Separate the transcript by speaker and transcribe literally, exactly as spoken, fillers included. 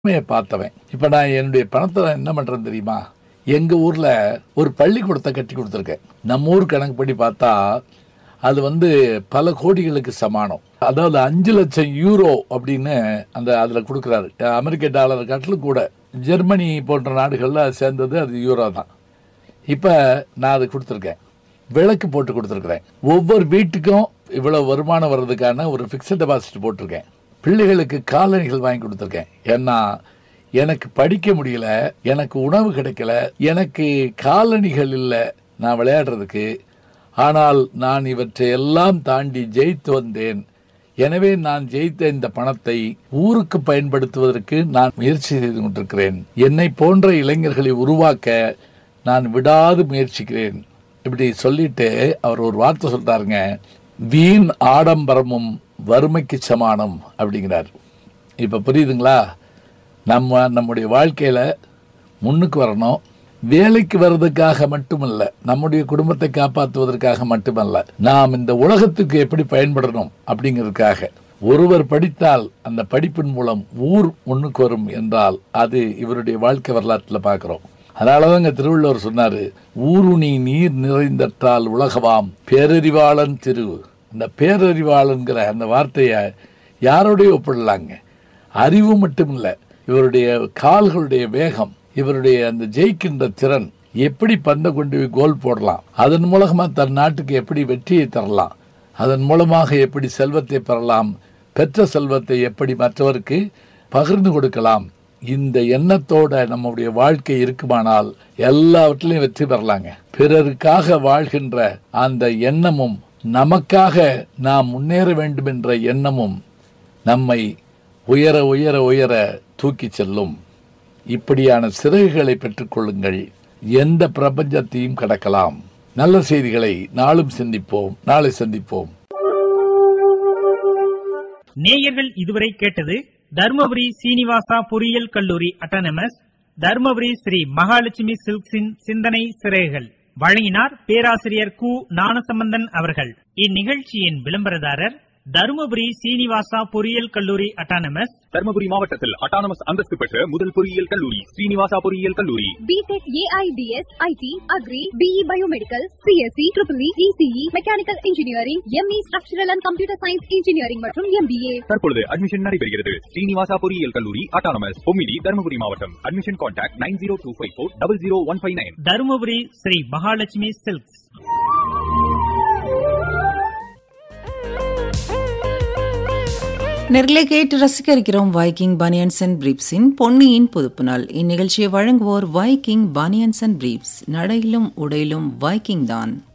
Speaker 1: உண்மையை பார்த்தவன். இப்ப நான் என்னுடைய பணத்தை நான் என்ன பண்றேன் தெரியுமா? எங்க ஊர்ல ஒரு பள்ளிக்கூடத்தை கட்டி கொடுத்துருக்கேன். நம்ம ஊர் கணக்குப்படி பார்த்தா அது வந்து பல கோடிகளுக்கு சமானம். அதாவது அஞ்சு லட்சம் யூரோ அப்படின்னு அந்த அதுல கொடுக்குறாரு. அமெரிக்க டாலர் காட்டிலும் கூட. ஜெர்மனி போன்ற நாடுகள்ல சேர்ந்தது அது யூரோ தான். இப்ப நான் அது கொடுத்துருக்கேன். விளக்கு போட்டு கொடுத்துருக்கிறேன். ஒவ்வொரு வீட்டுக்கும் இவ்வளவு வருமானம் வர்றதுக்கான ஒரு பிக்சட் டெபாசிட் போட்டிருக்கேன். பிள்ளைகளுக்கு காலணிகள் வாங்கி கொடுத்துருக்கேன். ஏன்னா எனக்கு படிக்க முடியல, எனக்கு உணவு கிடைக்கல, எனக்கு காலணிகள் இல்லை நான் விளையாடுறதுக்கு. ஆனால் நான் இவற்றை எல்லாம் தாண்டி ஜெயித்து வந்தேன். எனவே நான் ஜெயித்த இந்த பணத்தை ஊருக்கு பயன்படுத்துவதற்கு நான் முயற்சி செய்து கொண்டிருக்கிறேன். என்னை போன்ற இளைஞர்களை உருவாக்க நான் விடாது முயற்சிக்கிறேன். இப்படி சொல்லிட்டு அவர் ஒரு வார்த்தை சொல்றாருங்க, வீண் ஆடம்பரமும் வறுமைக்கு சமானம் அப்படிங்கிறார். இப்ப புரியுதுங்களா? நம்ம நம்முடைய வாழ்க்கையில முன்னுக்கு வரணும். வேலைக்கு வர்றதுக்காக மட்டுமல்ல, நம்முடைய குடும்பத்தை காப்பாற்றுவதற்காக மட்டுமல்ல, நாம் இந்த உலகத்துக்கு எப்படி பயன்படணும் அப்படிங்கிறதுக்காக. ஒருவர் படித்தால் அந்த படிப்பின் மூலம் ஊர் முன்னுக்கு வரும் என்றால் அது இவருடைய வாழ்க்கை வரலாற்றில் பார்க்கிறோம். அதனாலதான் இங்க திருவள்ளுவர் சொன்னாரு, ஊருணி நீர் நிறைந்தற்றால் உலகவாம் பேரறிவாளன் திரு. இந்த பேரறிவாளன்கிற அந்த வார்த்தைய யாரோடய ஒப்பிடலாங்க? அறிவு மட்டும் இல்ல, இவருடைய கால்களுடைய வேகம், இவருடைய அந்த ஜெயிக்கின்ற திறன், எப்படி பந்தை கொண்டு போய் கோல் போடலாம், அதன் மூலமா தன் நாட்டுக்கு எப்படி வெற்றியை தரலாம், அதன் மூலமாக எப்படி செல்வத்தை பெறலாம், பெற்ற செல்வத்தை எப்படி மற்றவருக்கு பகிர்ந்து கொடுக்கலாம், இந்த எண்ணத்தோட நம்முடைய வாழ்க்கை இருக்குமானால் எல்லாவற்றிலையும் வெற்றி பெறலாங்க. பிறருக்காக வாழ்கின்ற அந்த எண்ணமும், நமக்காக நாம் முன்னேற வேண்டும் என்ற எண்ணமும் நம்மை உயர உயர உயர தூக்கி செல்லும். இப்படியான சிறகுகளை பெற்றுக்கொள்ளுங்கள், எந்த பிரபஞ்சத்தையும் கடக்கலாம். நல்ல செய்திகளை நாளும் சிந்திப்போம், நாளை சந்திப்போம்.
Speaker 2: நேயர்கள் இதுவரை கேட்டது தர்மபுரி சீனிவாசா பொறியியல் கல்லூரி அட்டானமஸ், தர்மபுரி ஸ்ரீ மகாலட்சுமி சில்க்ஸின் சிந்தனை சிறைகள். வழங்கினார் பேராசிரியர் கு ஞானசம்பந்தன் அவர்கள். இந்நிகழ்ச்சியின் விளம்பரதாரர் தர்மபுரி சீனிவாசா பொறியியல் கல்லூரி அட்டானமஸ்,
Speaker 3: தர்மபுரி மாவட்டத்தில் அட்டானமஸ் அந்தஸ்து பெற்ற முதல் பொறியியல் கல்லூரி ஸ்ரீனிவாசா பொறியியல் கல்லூரி.
Speaker 4: BTech, AIDS, ID, agri, BE biomedical, CSC, triple E, ECE, mechanical engineering, ME structural and computer science engineering மற்றும் எம்பிஏ.
Speaker 3: தற்பொழுது அட்மிஷன் நடைபெறுகிறது. ஸ்ரீனிவாசா பொறியியல் கல்லூரி அட்டானமஸ், பொம்மிடி, தர்மபுரி மாவட்டம். Admission contact nine zero two five four double zero one five nine.
Speaker 2: Dharmapuri Sri Mahalakshmi silks.
Speaker 5: நேர்களை கேட்டு ரசிக்க இருக்கிறோம் வைக்கிங் பனியன்ஸ் அண்ட் பிரீப்ஸின் பொன்னியின் புதுப்பு நாள். இந்நிகழ்ச்சியை வழங்குவோர் வைக்கிங் பனியன்ஸ் அண்ட் பிரீப்ஸ். நடையிலும் உடையிலும் வைக்கிங் தான்.